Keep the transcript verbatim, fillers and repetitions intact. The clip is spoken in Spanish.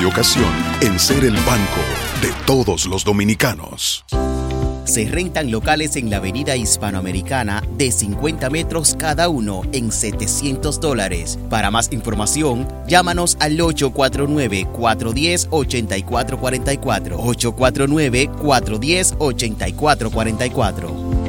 y ocasión en ser el banco de todos los dominicanos. Se rentan locales en la avenida Hispanoamericana de cincuenta metros cada uno en setecientos dólares. Para más información, llámanos al ocho cuatro nueve, cuatro uno cero, ocho cuatro cuatro cuatro, ocho cuatro nueve, cuatro uno cero, ocho cuatro cuatro cuatro.